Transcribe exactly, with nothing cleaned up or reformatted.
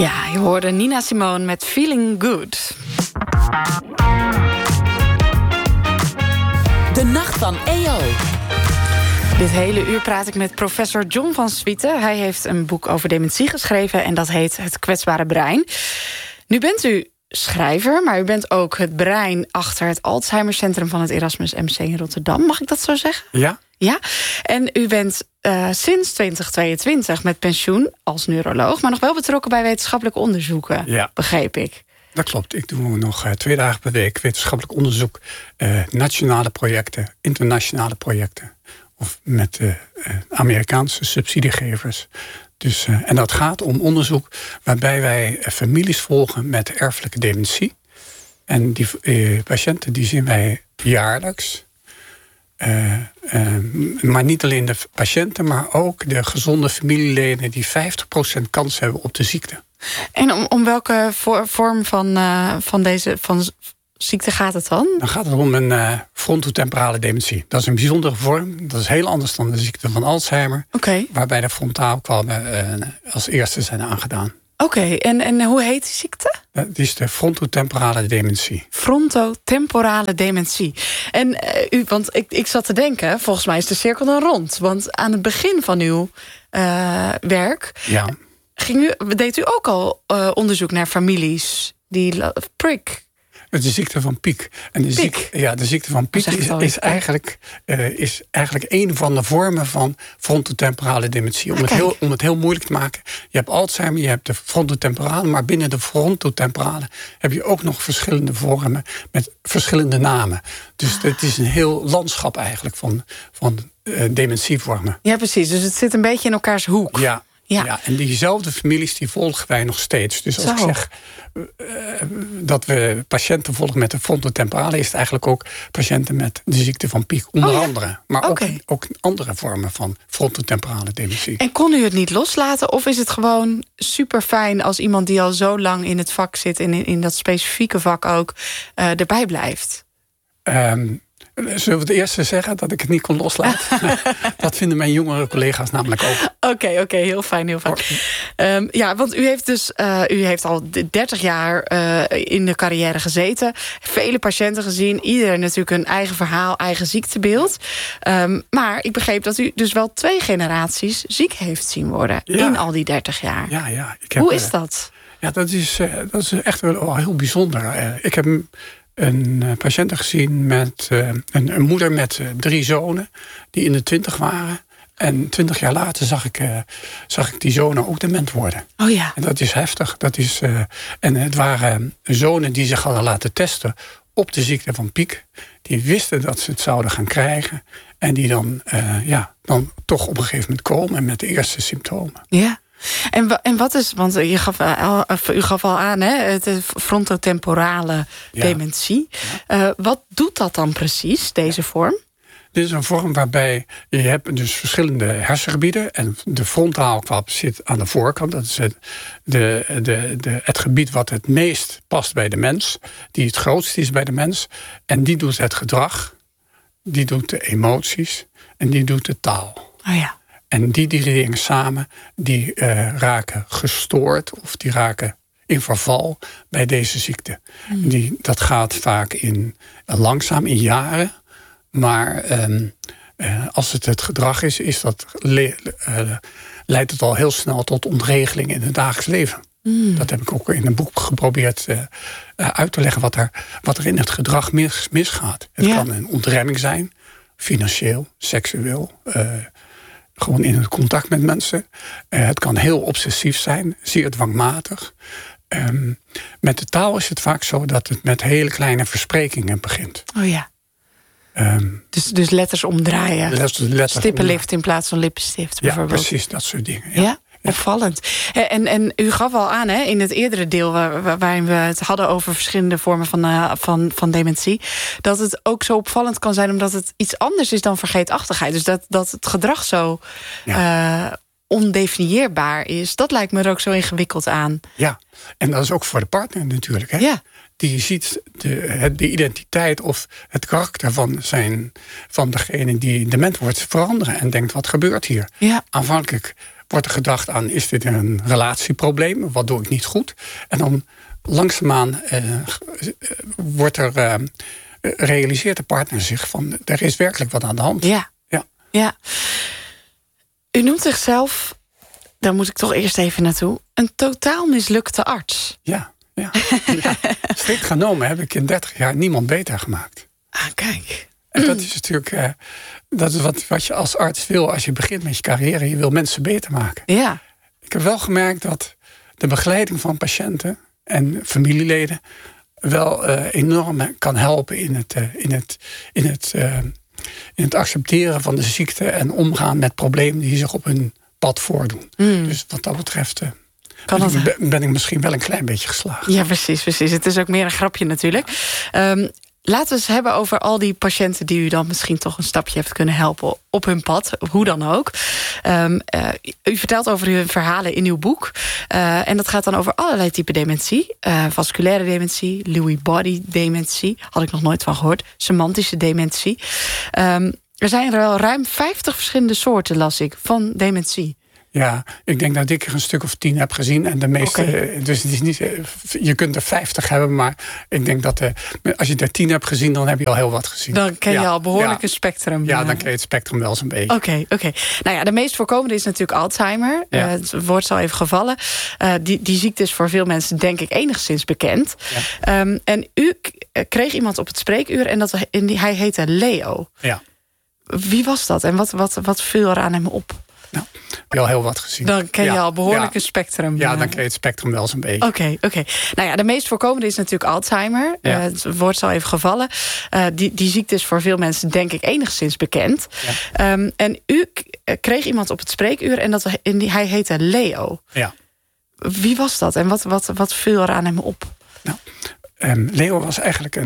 Ja, je hoorde Nina Simone met Feeling Good. De Nacht van E O. Dit hele uur praat ik met professor John van Swieten. Hij heeft een boek over dementie geschreven en dat heet Het kwetsbare brein. Nu bent u schrijver, maar u bent ook het brein achter het Alzheimercentrum van het Erasmus M C in Rotterdam. Mag ik dat zo zeggen? Ja. Ja, en u bent uh, sinds twintig tweeëntwintig met pensioen als neuroloog, maar nog wel betrokken bij wetenschappelijke onderzoeken, Ja. begreep ik. Dat klopt. Ik doe nog uh, twee dagen per week wetenschappelijk onderzoek. Uh, nationale projecten, internationale projecten. Of met uh, uh, Amerikaanse subsidiegevers. Dus, uh, en dat gaat om onderzoek waarbij wij uh, families volgen met erfelijke dementie. En die uh, patiënten die zien wij jaarlijks. Uh, uh, maar niet alleen de patiënten, maar ook de gezonde familieleden die vijftig procent kans hebben op de ziekte. En om, om welke voor, vorm van, uh, van deze van ziekte gaat het dan? Dan gaat het om een uh, frontotemporale dementie. Dat is een bijzondere vorm. Dat is heel anders dan de ziekte van Alzheimer. Okay. Waarbij de frontaalkwabben uh, als eerste zijn aangedaan. Oké, okay. en, en hoe heet die ziekte? Dat is de frontotemporale dementie. Frontotemporale dementie. En uh, u, want ik, ik zat te denken, volgens mij is de cirkel dan rond. Want aan het begin van uw uh, werk ja. ging u, deed u ook al uh, onderzoek naar families die prik. De ziekte van Piek. En de Piek. Ziekte, ja, de ziekte van Piek is, is, eigenlijk, uh, is eigenlijk een van de vormen van frontotemporale dementie. Om, ah, het heel, om het heel moeilijk te maken. Je hebt Alzheimer, je hebt de frontotemporale, maar binnen de frontotemporale heb je ook nog verschillende vormen met verschillende namen. Dus ah. het is een heel landschap eigenlijk van, van uh, dementievormen. Ja, precies. Dus het zit een beetje in elkaars hoek. Ja. Ja. ja, en diezelfde families die volgen wij nog steeds. Dus als Zo. ik zeg uh, dat we patiënten volgen met de frontotemporale, is het eigenlijk ook patiënten met de ziekte van Piek, onder oh, ja. andere. Maar okay. ook, ook andere vormen van frontotemporale dementie. En kon u het niet loslaten? Of is het gewoon super fijn als iemand die al zo lang in het vak zit, en in, in dat specifieke vak ook, uh, erbij blijft? Um, Zullen we het eerste zeggen, dat ik het niet kon loslaten? Dat vinden mijn jongere collega's namelijk ook. Oké, okay, oké, okay, heel fijn, heel fijn. Um, ja, want u heeft dus uh, u heeft al dertig jaar uh, in de carrière gezeten. Vele patiënten gezien. Ieder natuurlijk een eigen verhaal, eigen ziektebeeld. Um, maar ik begreep dat u dus wel twee generaties ziek heeft zien worden. Ja. In al die dertig jaar. Ja, ja. Ik heb, Hoe is dat? Ja, dat is, uh, dat is echt wel heel bijzonder. Uh, ik heb een uh, patiënt gezien met uh, een, een moeder met uh, drie zonen die in de twintig waren. En twintig jaar later zag ik, uh, zag ik die zonen ook dement worden. Oh ja. En dat is heftig. Dat is, uh, en het waren zonen die zich hadden laten testen op de ziekte van Piek. Die wisten dat ze het zouden gaan krijgen. En die dan, uh, ja, dan toch op een gegeven moment komen met de eerste symptomen. Ja. En, en wat is, want je gaf, uh, u gaf al aan, hè, het frontotemporale ja. dementie. Ja. Uh, wat doet dat dan precies, deze ja. vorm? Dit is een vorm waarbij je hebt dus verschillende hersengebieden. En de frontaalkwab zit aan de voorkant. Dat is het, de, de, de, het gebied wat het meest past bij de mens. Die het grootst is bij de mens. En die doet het gedrag. Die doet de emoties. En die doet de taal. Oh ja. En die drie dingen samen, die uh, raken gestoord of die raken in verval bij deze ziekte. Mm. Die, dat gaat vaak in, uh, langzaam in jaren. Maar um, uh, als het het gedrag is, is dat le- uh, leidt het al heel snel tot ontregeling in het dagelijks leven. Mm. Dat heb ik ook in een boek geprobeerd uh, uh, uit te leggen wat er, wat er in het gedrag mis, misgaat. Het ja. kan een ontremming zijn, financieel, seksueel, uh, gewoon in het contact met mensen. Uh, het kan heel obsessief zijn, zeer dwangmatig. Um, met de taal is het vaak zo dat het met hele kleine versprekingen begint. Oh ja. Um, dus, dus letters omdraaien. Letters, letters Stippenlift omdraaien. In plaats van lippenstift bijvoorbeeld. Ja, precies, dat soort dingen. Ja, ja? Opvallend. En, en u gaf al aan, hè, in het eerdere deel waar, waarin we het hadden over verschillende vormen van, uh, van, van dementie, dat het ook zo opvallend kan zijn omdat het iets anders is dan vergeetachtigheid. Dus dat, dat het gedrag zo ja. uh, ondefinieerbaar is. Dat lijkt me er ook zo ingewikkeld aan. Ja, en dat is ook voor de partner natuurlijk. Hè? Ja. Die ziet de, de identiteit of het karakter van, zijn, van degene die dement wordt veranderen en denkt, wat gebeurt hier? Ja. Aanvankelijk wordt er gedacht aan, is dit een relatieprobleem? Wat doe ik niet goed? En dan langzaamaan uh, wordt er uh, realiseert de partner zich van, er is werkelijk wat aan de hand. Ja. Ja. ja. U noemt zichzelf, daar moet ik toch eerst even naartoe, een totaal mislukte arts. Ja, ja. ja. Strikt genomen heb ik in dertig jaar niemand beter gemaakt. Ah, kijk. En dat is natuurlijk uh, dat is wat, wat je als arts wil als je begint met je carrière. Je wil mensen beter maken. Ja. Ik heb wel gemerkt dat de begeleiding van patiënten en familieleden wel uh, enorm kan helpen in het, uh, in, het, in, het, uh, in het accepteren van de ziekte en omgaan met problemen die zich op hun pad voordoen. Mm. Dus wat dat betreft uh, kan ben, ik, ben ik misschien wel een klein beetje geslaagd. Ja, precies, precies. Het is ook meer een grapje natuurlijk. Um, Laten we eens hebben over al die patiënten die u dan misschien toch een stapje heeft kunnen helpen op hun pad, hoe dan ook. Um, uh, u vertelt over hun verhalen in uw boek. Uh, en dat gaat dan over allerlei typen dementie. Uh, vasculaire dementie, Lewy body dementie, had ik nog nooit van gehoord. Semantische dementie. Um, er zijn er wel ruim vijftig verschillende soorten, las ik, van dementie. Ja, ik denk dat ik er een stuk of tien heb gezien. En de meeste, okay. dus het is niet, je kunt er vijftig hebben, maar ik denk dat de, als je er tien hebt gezien, dan heb je al heel wat gezien. Dan ken je ja, al behoorlijk ja. een spectrum. Ja, dan ken je het spectrum wel zo'n beetje. Oké, okay, oké. Okay. Nou ja, de meest voorkomende is natuurlijk Alzheimer. Ja. Uh, het woord is al even gevallen. Uh, die, die ziekte is voor veel mensen denk ik enigszins bekend. Ja. Um, en u k- kreeg iemand op het spreekuur en, dat, en die, hij heette Leo. Ja. Wie was dat en wat, wat, wat viel er aan hem op? Nou, heb je al heel wat gezien. Dan ken je ja, al behoorlijk ja. een spectrum. Ja, dan ken je het spectrum wel zo'n beetje. Oké, okay, oké. Okay. Nou ja, de meest voorkomende is natuurlijk Alzheimer. Ja. Uh, het woord is al even gevallen. Uh, die, die ziekte is voor veel mensen denk ik enigszins bekend. Ja. Um, en u k- kreeg iemand op het spreekuur en, dat, en die, hij heette Leo. Ja. Wie was dat en wat, wat, wat viel er aan hem op? Nou, um, Leo was eigenlijk een